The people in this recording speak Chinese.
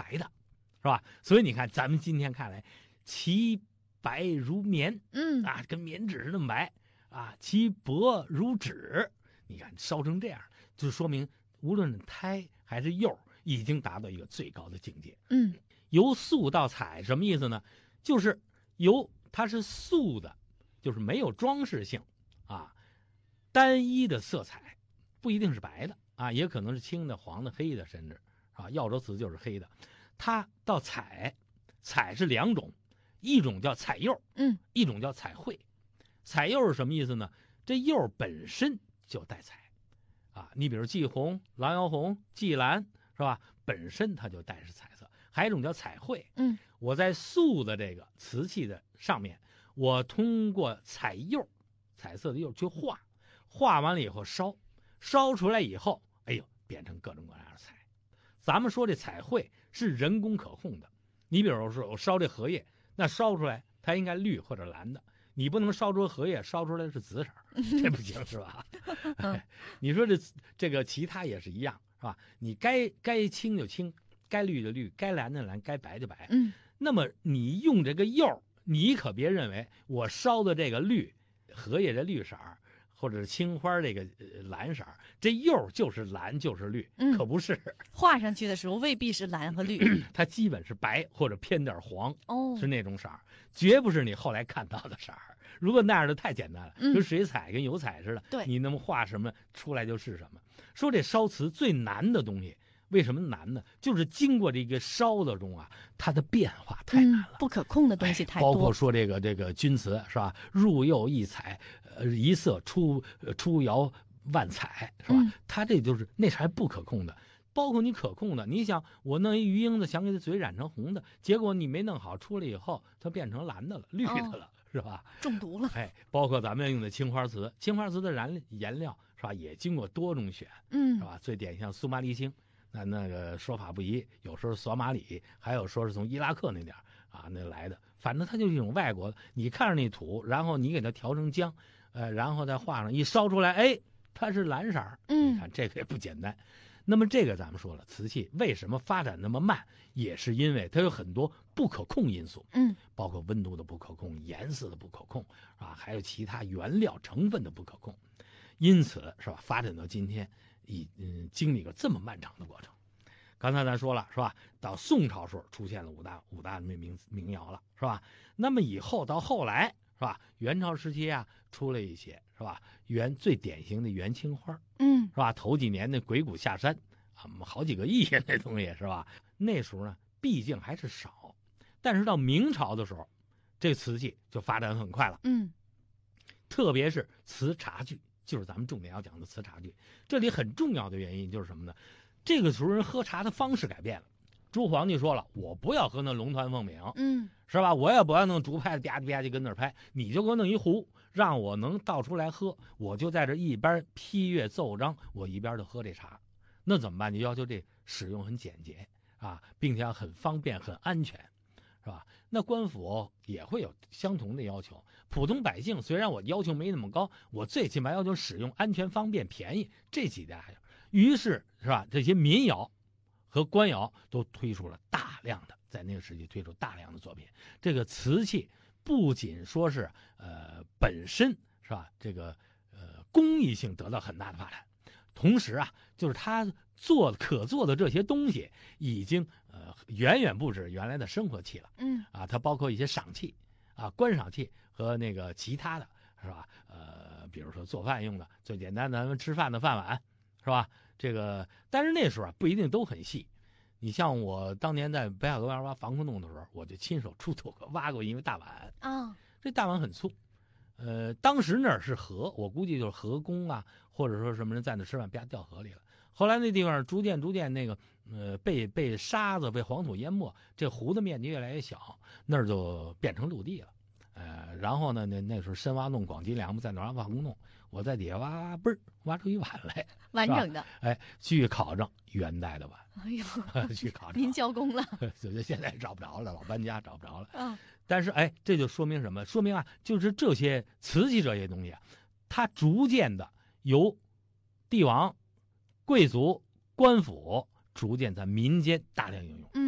白的，是吧？所以你看，咱们今天看来，其白如棉，跟棉纸那么白啊，其薄如纸。你看烧成这样，就说明无论是胎还是釉，已经达到一个最高的境界。由素到彩什么意思呢？就是它是素的，就是没有装饰性啊，单一的色彩，不一定是白的啊，也可能是青的、黄的、黑的，甚至啊，药州瓷就是黑的。它到彩是两种，一种叫彩釉，一种叫彩绘。彩釉是什么意思呢？这釉本身就带彩啊，你比如季红、狼窑红、季蓝，是吧？本身它就带是彩色。还有一种叫彩绘，我在素的这个瓷器的上面，我通过彩釉、彩色的釉去画完了以后烧出来以后，哎呦，变成各种各样的彩。咱们说这彩绘是人工可控的，你比如说我烧这荷叶，那烧出来它应该绿或者蓝的，你不能烧出荷叶烧出来是紫色，这不行是吧？你说这个其他也是一样，是吧？你该青就青，该绿就绿，该蓝就蓝，该白就白。那么你用这个釉，你可别认为我烧的这个绿荷叶这绿色儿，或者是青花这个蓝色儿，这釉就是蓝就是绿，可不是。 画上去的时候未必是蓝和绿， 它基本是白或者偏点黄，是那种色儿，绝不是你后来看到的色儿。如果那样的太简单了，跟水彩跟油彩似的， 对， 你那么画什么出来就是什么。说这烧瓷最难的东西。为什么难呢？就是经过这个烧的中啊，它的变化太难了， 不可控的东西太多。 包括说这个钧瓷是吧？入釉一彩，一色出窑万彩是吧？它这就是那是还不可控的。包括你可控的，你想我弄一鱼鹰子，想给它嘴染成红的，结果你没弄好，出来以后它变成蓝的了、绿的了，是吧？ 中毒了。 包括咱们用的青花瓷的颜料是吧？也经过多种选，是吧？最典型苏麻离青。那个说法不一，有时候索马里，还有说是从伊拉克那点啊那来的，反正它就是一种外国的。你看着那土，然后你给它调成浆，然后再画上一烧出来，哎，它是蓝色儿。你看这个也不简单。那么这个咱们说了，瓷器为什么发展那么慢，也是因为它有很多不可控因素，包括温度的不可控、颜色的不可控啊，还有其他原料成分的不可控。因此是吧，发展到今天经历了这么漫长的过程。刚才咱说了是吧，到宋朝时候出现了五大名窑了是吧？那么以后到后来是吧，元朝时期啊出了一些是吧，最典型的元青花，是吧？头几年的鬼谷下山啊，好几个亿那东西是吧？那时候呢毕竟还是少，但是到明朝的时候，这瓷器就发展很快了，特别是瓷茶具。就是咱们重点要讲的瓷茶具，这里很重要的原因就是什么呢？这个时候人喝茶的方式改变了。朱皇帝说了，我不要喝那龙团凤鸣，是吧？我也不要弄竹拍吧唧吧唧跟那儿拍，你就给我弄一壶，让我能倒出来喝，我就在这一边批阅奏章，我一边就喝这茶。那怎么办？你要求这使用很简洁啊，并且很方便、很安全。是吧？那官府也会有相同的要求。普通百姓虽然我要求没那么高，我最起码要求使用安全、方便、便宜这几大。于是吧，这些民窑和官窑都推出了大量的，在那个时期推出大量的作品。这个瓷器不仅说是本身是吧，这个工艺性得到很大的发展。同时啊，就是他可做的这些东西已经远远不止原来的生活器了，它包括一些赏器啊、观赏器和那个其他的是吧？比如说做饭用的，最简单的咱们吃饭的饭碗是吧？这个但是那时候啊不一定都很细。你像我当年在北海沟挖防空洞的时候，我就亲手出土挖过一个大碗啊，这大碗很粗。当时那儿是河，我估计就是河工啊，或者说什么人在那吃饭，啪掉河里了。后来那地方逐渐那个被沙子被黄土淹没，这湖的面积越来越小，那儿就变成陆地了。然后呢，那时候深挖洞广积粮嘛，在那挖防空洞，我在底下挖挖出一碗来， 完整的。 据考证元代的碗。 哎呦， 据考证， 您交工了。 现在找不着了，老搬家找不着了。但是这就说明什么？说明啊，就是这些瓷器这些东西啊，它逐渐的由帝王、贵族、官府逐渐在民间大量应用。